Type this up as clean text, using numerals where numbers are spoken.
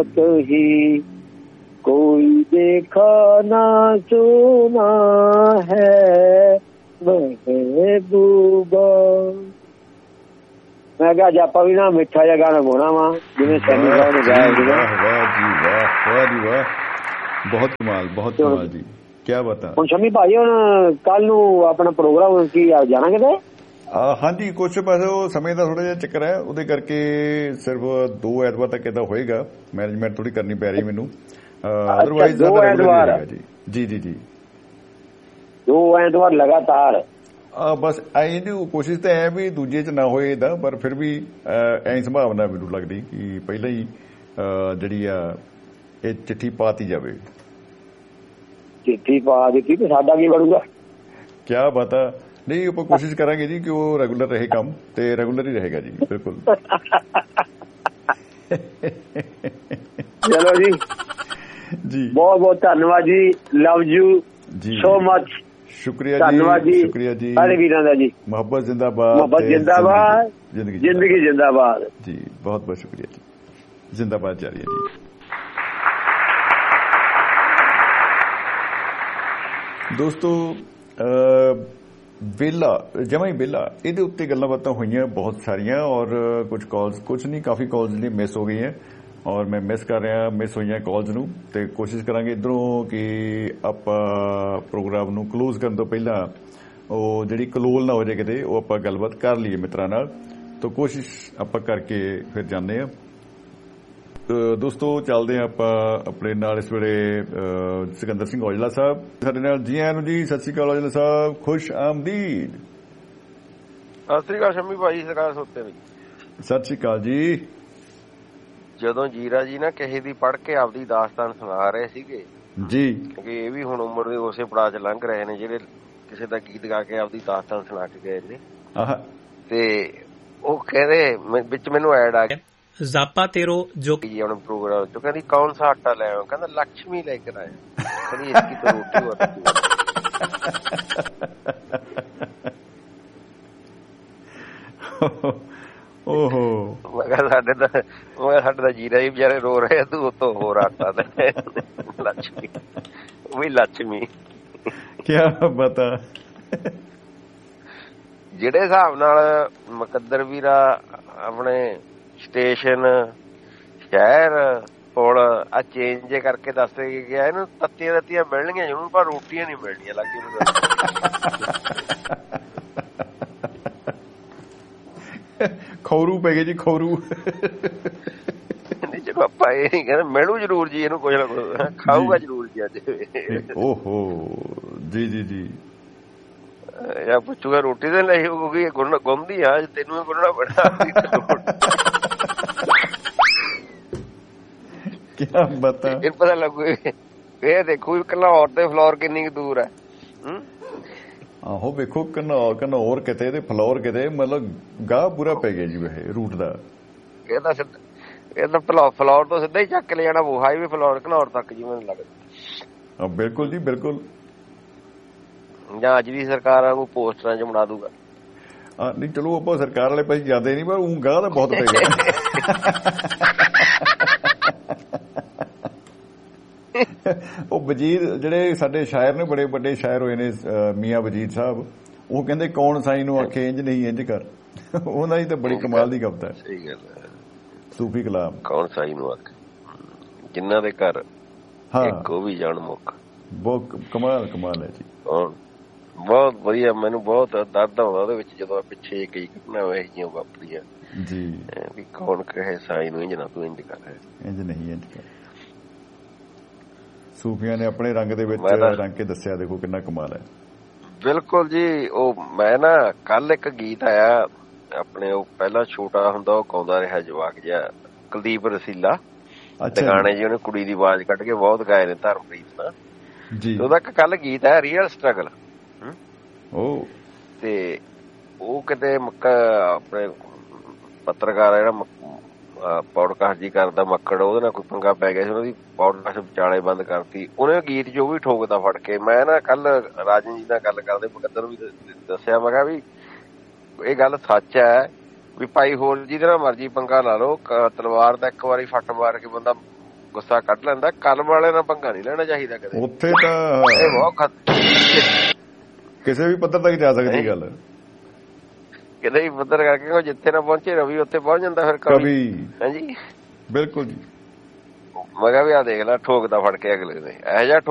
ही कोई देखा ना सुना है महबूबा। मैं क्या आज ਆਪਾਂ ਵੀ ਨਾ ਮਿੱਠਾ ਜਿਹਾ ਗਾਣਾ ਗਾਉਣਾ ਵਾ ਜਿਵੇਂ ਸੈਨੀ ਸਾਹਿਬ ਨੇ ਗਾਇਆ ਸੀਗਾ। ਵਾਹ ਜੀ ਵਾਹ, ਵਾਹ ਜੀ ਵਾਹ, ਬਹੁਤ ਕਮਾਲ, ਬਹੁਤ ਕਮਾਲ ਜੀ, ਕੀ ਬਤਾ। ਹੁਣ ਸ਼ਮੀ ਭਾਈ ਹੁਣ ਕੱਲ ਨੂੰ ਆਪਣਾ ਪ੍ਰੋਗਰਾਮ ਕੀ ਜਾਣਾ ਕਿਤੇ? ਹਾਂਜੀ, ਕੁਛ ਬਸ ਉਹ ਸਮੇਂ ਦਾ ਥੋੜਾ ਜਿਹਾ ਚੱਕਰ ਹੈ, ਉਹਦੇ ਕਰਕੇ ਸਿਰਫ 2 ਐਤਵਾਰ ਤੱਕ ਏਦਾਂ ਹੋਏਗਾ। ਮੈਨੇਜਮੈਂਟ ਥੋੜੀ ਕਰਨੀ ਪੈ ਰਹੀ ਮੈਨੂੰ, ਅਦਰਵਾਈਜ਼ 2 ਐਤਵਾਰ ਜੀ ਜੀ ਜੀ ਜੀ 2 ਐਤਵਾਰ ਲਗਾਤਾਰ। ਬਸ ਇਹਦੀ ਕੋਸ਼ਿਸ਼ ਤਾਂ ਹੈ ਵੀ ਦੂਜੇ 'ਚ ਨਾ ਹੋਏ ਇਹਦਾ, ਪਰ ਫਿਰ ਵੀ ਐਂ ਸੰਭਾਵਨਾ ਮੈਨੂੰ ਲੱਗਦੀ ਕਿ ਪਹਿਲਾਂ ਹੀ ਜਿਹੜੀ ਆ ਇਹ ਚਿੱਠੀ ਪਾਤੀ ਜਾਵੇ। ਚਿੱਠੀ ਪਾ ਦਿੱਤੀ ਤੇ ਸਾਡਾ ਕੀ ਬਣੂਗਾ? ਕਿਆ ਪਤਾ, ਨਹੀਂ ਆਪਾਂ ਕੋਸ਼ਿਸ਼ ਕਰਾਂਗੇ ਜੀ ਕਿ ਉਹ ਰੈਗੂਲਰ ਰਹੇ ਕੰਮ, ਤੇ ਰੈਗੂਲਰ ਹੀ ਰਹੇਗਾ ਜੀ, ਬਿਲਕੁਲ। ਚਲੋ ਜੀ ਜੀ, ਬਹੁਤ ਬਹੁਤ ਧੰਨਵਾਦ ਜੀ, ਲਵ ਯੂ ਸੋ ਮਚ, ਸ਼ੁਕਰੀਆ ਜੀ, ਧੰਨਵਾਦ ਜੀ, ਸ਼ੁਕਰੀਆ ਜੀ ਸਾਰੇ ਵੀਰਾਂ ਦਾ ਜੀ। ਮੁਹੱਬਤ ਜਿੰਦਾਬਾਦ, ਮੁਹੱਬਤ ਜਿੰਦਾਬਾਦ, ਜ਼ਿੰਦਗੀ ਜਿੰਦਾਬਾਦ ਜੀ, ਬਹੁਤ ਬਹੁਤ ਸ਼ੁਕਰੀਆ ਜੀ, ਜਿੰਦਾਬਾਦ ਜਾਰੀ ਹੈ ਜੀ। ਦੋਸਤੋ ਵਿਹਲਾ, ਜਮਾਂ ਹੀ ਵਿਹਲਾ, ਇਹਦੇ ਉੱਤੇ ਗੱਲਾਂ ਬਾਤਾਂ ਹੋਈਆਂ ਬਹੁਤ ਸਾਰੀਆਂ, ਔਰ ਕੁਛ ਨਹੀਂ, ਕਾਫੀ ਕਾਲਸ ਜਿਹੜੀਆਂ ਮਿਸ ਹੋ ਗਈਆਂ, ਔਰ ਮੈਂ ਮਿਸ ਕਰ ਰਿਹਾ ਮਿਸ ਹੋਈਆਂ ਕਾਲਸ ਨੂੰ, ਤੇ ਕੋਸ਼ਿਸ਼ ਕਰਾਂਗੇ ਇੱਧਰੋਂ ਕਿ ਆਪਾਂ ਪ੍ਰੋਗਰਾਮ ਨੂੰ ਕਲੋਜ਼ ਕਰਨ ਤੋਂ ਪਹਿਲਾਂ ਉਹ ਜਿਹੜੀ ਕਲੋਲ ਨਾ ਹੋ ਜਾਏ ਕਿਤੇ, ਉਹ ਆਪਾਂ ਗੱਲਬਾਤ ਕਰ ਲਈਏ ਮਿੱਤਰਾਂ ਨਾਲ, ਤਾਂ ਕੋਸ਼ਿਸ਼ ਆਪਾਂ ਕਰਕੇ ਫਿਰ ਜਾਂਦੇ ਹਾਂ। ਦੋਸਤੋ ਚੱਲਦੇ ਹਾਂ ਆਪਾਂ ਆਪਣੇ ਨਾਲ ਇਸ ਵੇਲੇ ਸਿਕੰਦਰ ਸਿੰਘ ਔਜਲਾ ਸਾਹਿਬ ਸਾਡੇ ਨਾਲ। ਜੀ ਆਇਆਂ ਨੂੰ ਜੀ, ਸਤਿ ਸ਼੍ਰੀ ਅਕਾਲ ਔਜਲਾ ਸਾਹਿਬ, ਖੁਸ਼ ਆਮਦੀਦ। ਸਤਿ ਸ਼੍ਰੀ ਅਕਾਲ ਸ਼ਮੀ ਭਾਈ, ਸਰਕਾਰ ਸੋਤੇ ਬਈ। ਸਤਿ ਸ਼੍ਰੀ ਅਕਾਲ ਜੀ। ਜਦੋਂ ਜੀਰਾ ਜੀ ਨਾ ਕਿਸੇ ਦੀ ਪੜ੍ਹ ਕੇ ਆਪਦੀ ਦਾਸਤਾਨ ਸੁਣਾ ਰਹੇ ਸੀਗੇ ਜੀ, ਕਿਉਂਕਿ ਇਹ ਵੀ ਹੁਣ ਉਮਰ ਦੇ ਉਸੇ ਪੜਾਅ 'ਚ ਲੰਘ ਰਹੇ ਨੇ ਜਿਹੜੇ ਕਿਸੇ ਦਾ ਗੀਤ ਗਾ ਕੇ ਆਪਦੀ ਦਾਸਤਾਨ ਸੁਣਾ ਕੇ ਗਏ ਨੇ, ਤੇ ਉਹ ਕਹਿੰਦੇ ਵਿੱਚ ਮੈਨੂੰ ਐਡ ਆ ਗਿਆ ਜ਼ਾਪਾ ਤੇਰੋ ਜੋ ਆਪਣੇ ਪ੍ਰੋਗਰਾਮ ਚ, ਕਹਿੰਦੀ ਕੌਣ ਸਾ ਆਟਾ ਲੈ ਆਇਆ, ਕਹਿੰਦਾ ਲక్ష్ਮੀ ਲੈ ਕੇ ਆਇਆ, ਕਹਿੰਦੀ ਇਸकी तो रोटी होती है। ਓਹੋ, ਮੈਂ ਕਿਹਾ ਸਾਡੇ ਤਾਂ ਜੀਰਾ ਹੀ ਵਿਚਾਰੇ ਰੋ ਰਹੇ, ਤੂੰ ਉਤੋਂ ਹੋਰ ਆਟਾ ਲੈ, ਲక్ష్ਮੀ ਵੀ ਲక్ష్ਮੀ, ਕਿਆ ਪਤਾ। ਜਿਹੜੇ ਹਿਸਾਬ ਨਾਲ ਮੁਕੱਦਰ ਵੀਰਾ ਆਪਣੇ ਸਟੇਸ਼ਨ, ਸ਼ਹਿਰ, ਪੁਲ ਆ ਚੇਂਜ ਜੇ ਕਰਕੇ ਦੱਸ ਕੇ ਗਿਆ, ਇਹਨੂੰ ਤੱਤੀਆਂ ਤੱਤੀਆਂ ਮਿਲਣਗੀਆਂ ਜ਼ਰੂਰ, ਪਰ ਰੋਟੀਆਂ ਨਹੀਂ ਮਿਲਣੀਆਂ ਲੱਗੀ ਮੈਨੂੰ। ਖੌਰੂ ਪੈ ਗਏ ਜੀ, ਖੌਰੂ। ਚਲੋ ਆਪਾਂ ਇਹ ਨਹੀਂ ਕਹਿੰਦੇ, ਮਿਲੂ ਜ਼ਰੂਰ ਜੀ ਇਹਨੂੰ, ਕੁਛ ਨਾ ਕੁਛ ਖਾਊਗਾ ਜ਼ਰੂਰ ਜੀ ਅੱਜ। ਓਹੋ ਜੀ ਜੀ ਜੀ, ਜਾਂ ਪੁੱਛੂਗਾ ਰੋਟੀ ਤੇ ਲਈ ਹੋਊਗੀ, ਗੁੰਮਦੀ ਆ ਤੈਨੂੰ ਹੀ ਗੁੰਨਣਾ ਪੈਣਾ। ਕਿਆ ਪਤਾ, ਇਹ ਪਤਾ ਲੱਗੂ, ਇਹ ਦੇਖੋ ਘਨੌਰ ਤੇ ਫਲੋਰ ਕਿੰਨੀ ਕੁ ਦੂਰ ਹੈ। ਆਹੋ ਵੇਖੋ, ਘਨੌਰ ਕਿਤੇ ਤੇ ਫਲੋਰ ਕਿਤੇ, ਮਤਲਬ ਗਾਹ ਪੂਰਾ ਪੈ ਗਿਆ ਜੀ ਵੈਸੇ ਰੂਟ ਦਾ। ਇਹ ਤਾਂ ਫਲੋਰ ਤੋਂ ਸਿੱਧਾ ਹੀ ਚੱਕ ਲੈ ਜਾਣਾ, ਉਹ ਹਾਈਵੇ ਫਲੋਰ ਘਨੌਰ ਤੱਕ ਜੀ ਮੈਨੂੰ ਲੱਗਦਾ। ਬਿਲਕੁਲ ਜੀ, ਬਿਲਕੁਲ। ਜਾਂ ਅੱਜ ਦੀ ਸਰਕਾਰ ਵਾਂਗੂ ਪੋਸਟਰਾਂ 'ਚ ਬਣਾ ਦੂਗਾ। ਨਹੀਂ ਚਲੋ, ਆਪਾਂ ਸਰਕਾਰ ਵਾਲੇ ਪਾਸੇ ਜਾਂਦੇ ਨਹੀਂ, ਪਰ ਉਹ ਗਾਹ ਤਾਂ ਬਹੁਤ ਪੈ ਗਿਆ। ਉਹ ਵਜ਼ੀਰ ਜਿਹੜੇ ਸਾਡੇ ਸ਼ਾਇਰ ਨੇ, ਬੜੇ ਵੱਡੇ ਸ਼ਾਇਰ ਹੋਏ ਨੇ, ਮੀਆਂ ਵਜ਼ੀਰ ਸਾਹਿਬ, ਉਹ ਕਹਿੰਦੇ ਕੌਣ ਸਾਈਂ ਨੂੰ ਆਖੇ ਇੰਝ ਨਹੀਂ ਇੰਝ ਕਰ। ਉਹਨਾਂ ਦੀ ਤਾਂ ਬੜੀ ਕਮਾਲ ਦੀ ਕਵਿਤਾ ਹੈ। ਸਹੀ ਗੱਲ ਹੈ, ਸੂਫੀ ਕਲਾਮ। ਕੌਣ ਸਾਈਂ ਨੂੰ ਆਖੇ ਜਿਨ੍ਹਾਂ ਦੇ ਘਰ ਇੱਕ ਉਹ ਵੀ ਜਾਣ ਮੁੱਕ। ਬਹੁਤ ਕਮਾਲ ਹੈ ਜੀ, ਬਹੁਤ ਵਧੀਆ। ਮੈਨੂੰ ਬਹੁਤ ਦਰਦ ਆਉਂਦਾ ਉਹਦੇ ਵਿੱਚ ਜਦੋਂ ਪਿੱਛੇ ਕਈ ਘਟਨਾਵਾਂ ਇਹੋ ਜਿਹੀਆਂ ਵਾਪਰੀਆਂ ਜੀ, ਵੀ ਕੌਣ ਕਹੇ ਸਾਈਂ ਨੂੰ ਇੰਝ ਨਾ ਤੂੰ ਇੰਝ ਕਰ, ਇੰਝ ਨਹੀਂ ਇੰਝ ਕਰ। ਸੂਫੀਆਂ ਨੇ ਆਪਣੇ ਰੰਗ ਦੇ ਵਿੱਚ ਰੰਗ ਕੇ ਦੱਸਿਆ, ਦੇਖੋ ਕਿੰਨਾ ਕਮਾਲ ਹੈ। ਬਿਲਕੁਲ ਜੀ। ਉਹ ਮੈਂ ਨਾ ਕੱਲ ਇੱਕ ਗੀਤ ਆਇਆ ਆਪਣੇ, ਉਹ ਪਹਿਲਾਂ ਛੋਟਾ ਹੁੰਦਾ ਉਹ ਗਾਉਂਦਾ ਰਿਹਾ ਜਵਾਕ ਜਿਹਾ, ਕੁਲਦੀਪ ਰਸੀਲਾ ਦੇ ਗਾਣੇ ਜੀ, ਉਹਨੇ ਕੁੜੀ ਦੀ ਆਵਾਜ਼ ਕੱਢ ਕੇ ਬਹੁਤ ਗਾਏ ਨੇ ਧਰਮਪ੍ਰੀਤ ਨਾਲ ਜੀ। ਉਹਦਾ ਇੱਕ ਕੱਲ ਗੀਤ ਹੈ ਰੀਅਲ ਸਟਰਗਲ, ਤੇ ਉਹ ਕਿਤੇ ਆਪਣੇ ਪੱਤਰਕਾਰ ਜਿਹੜਾ ਪੌਡਕਾਸਟ ਜੀ ਕਰਦਾ ਮੱਕੜ, ਉਹਦੇ ਨਾਲ ਕੋਈ ਪੰਗਾ ਪੈ ਗਿਆ ਸੀ, ਉਹਦੀ ਪੌਡਕਾਸਟ ਵਿਚਾਲੇ ਬੰਦ ਕਰਤੀ ਉਹਨੇ। ਗੀਤ ਜੋ ਵੀ ਠੋਕਦਾ ਫੜ ਕੇ। ਮੈਂ ਨਾ ਕੱਲ ਰਾਜਨ ਜੀ ਨਾਲ ਗੱਲ ਕਰਦੇ ਮੁਕੱਦਰ ਵੀ ਦੱਸਿਆ, ਮੈਂ ਕਿਹਾ ਵੀ ਇਹ ਗੱਲ ਸੱਚ ਹੈ ਵੀ ਭਾਈ ਹੋਰ ਜਿਹਦੇ ਨਾਲ ਮਰਜੀ ਪੰਗਾ ਲਾ ਲਓ, ਤਲਵਾਰ ਦਾ ਇੱਕ ਵਾਰੀ ਫੱਟ ਮਾਰ ਕੇ ਬੰਦਾ ਗੁੱਸਾ ਕੱਢ ਲੈਂਦਾ। ਕਲਮ ਵਾਲੇ ਨਾਲ ਪੰਗਾ ਨਹੀਂ ਲੈਣਾ ਚਾਹੀਦਾ ਕਦੇ। ਉੱਥੇ ਤਾਂ ਬਹੁਤ ਕਿਸੇ ਵੀ ਪੱਧਰ ਤੱਕ ਜਾ ਸਕਦੀ ਗੱਲ, ਕਿਤੇ ਵੀ ਪੱਧਰ ਕਰਕੇ ਜਿੱਥੇ ਨਾ ਪਹੁੰਚੇ ਰਵੀ ਉੱਥੇ ਪਹੁੰਚ ਜਾਂਦਾ ਫਿਰ ਕਵੀ। ਹਾਂਜੀ ਬਿਲਕੁਲ ਜੀ। ਮੈਂ ਕਿਹਾ ਵੀ ਆ ਦੇਖ ਲੈ ਠੋਕਦਾ ਫੜ ਕੇ ਅਗਲੇ ਨੇ ਇਹੋ ਜਿਹਾ